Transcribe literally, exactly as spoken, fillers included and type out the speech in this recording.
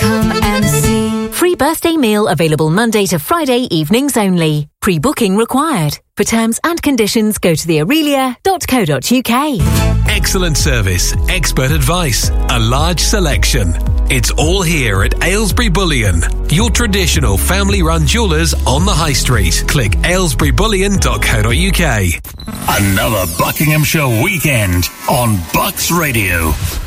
Come and see. Free birthday meal available Monday to Friday evenings only. Pre-booking required. For terms and conditions, go to the aurelia dot co dot uk. Excellent service, expert advice, a large selection. It's all here at Aylesbury Bullion, your traditional family-run jewellers on the High Street. Click aylesbury bullion dot co dot uk. Another Buckinghamshire weekend on Bucks Radio.